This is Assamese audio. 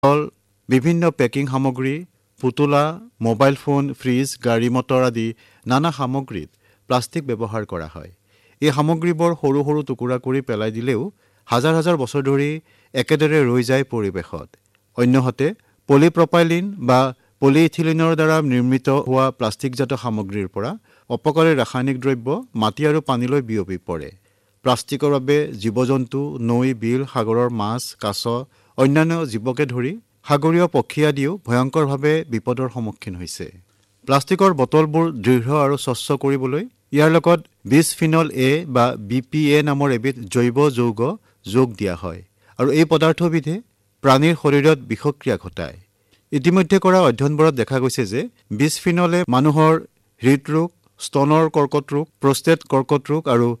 বিভিন্ন পেকিং সামগ্ৰী, পুতলা, মোবাইল ফোন, ফ্ৰিজ, গাড়ী মটৰ আদি নানা সামগ্ৰীত প্লাষ্টিক ব্যৱহাৰ কৰা হয়। এই সামগ্ৰীবোৰ সৰু সৰু টুকুৰা কৰি পেলাই দিলেও হাজাৰ হাজাৰ বছৰ ধৰি একেদৰে ৰৈ যায় পৰিৱেশত। অন্যহাতে পলিপ্ৰপাইলিন বা পলিইথিলিনৰ দ্বাৰা নিৰ্মিত হোৱা প্লাষ্টিকজাত সামগ্ৰীৰ পৰা অপকাৰী ৰাসায়নিক দ্ৰব্য মাটি আৰু পানীলৈ বিয়পি পৰে। প্লাষ্টিকৰ বাবে জীৱ-জন্তু, নৈ, বিল, সাগৰৰ মাছ, কাছ, অন্যান্য জীৱকে ধৰি সাগৰীয় পক্ষী আদিও ভয়ংকৰভাৱে বিপদৰ সন্মুখীন হৈছে। প্লাষ্টিকৰ বটলবোৰ দৃঢ় আৰু স্বচ্ছ কৰিবলৈ ইয়াৰ লগত বিছফিনল এ বা BPA নামৰ এবিধ জৈৱ যৌগ যোগ দিয়া হয় আৰু এই পদাৰ্থবিধে প্ৰাণীৰ শৰীৰত বিষক্ৰিয়া ঘটায়। ইতিমধ্যে কৰা অধ্যয়নবোৰত দেখা গৈছে যে বিছফিনলে মানুহৰ হৃদৰোগ, স্তনৰ কৰ্কট ৰোগ, প্ৰষ্টেট কৰ্কট ৰোগ আৰু